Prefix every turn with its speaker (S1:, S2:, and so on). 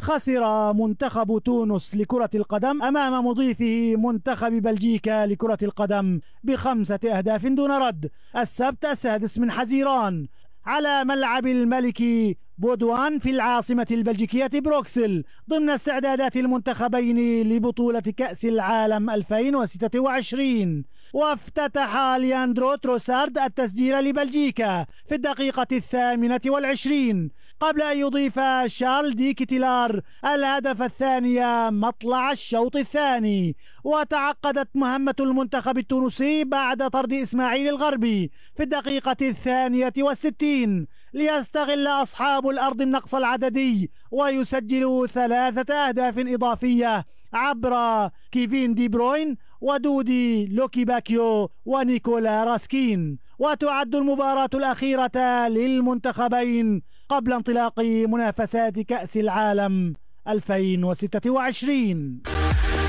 S1: خسر منتخب تونس لكرة القدم أمام مضيفه منتخب بلجيكا لكرة القدم ب5 أهداف دون رد السبت 6 من حزيران على ملعب الملك بودوان في العاصمة البلجيكية بروكسل ضمن استعدادات المنتخبين لبطولة كأس العالم 2026. وافتتح لياندرو تروسارد التسجيل لبلجيكا في الدقيقة 28 قبل أن يضيف شارل دي كيتيلار الهدف الثاني مطلع الشوط الثاني. وتعقدت مهمة المنتخب التونسي بعد طرد إسماعيل الغربي في الدقيقة 62 ليستغل أصحاب الأرض النقص العددي ويسجلوا 3 أهداف إضافية عبر كيفين دي بروين ودودي لوكي باكيو ونيكولا راسكين. وتعد المباراة الأخيرة للمنتخبين قبل انطلاق منافسات كأس العالم 2026.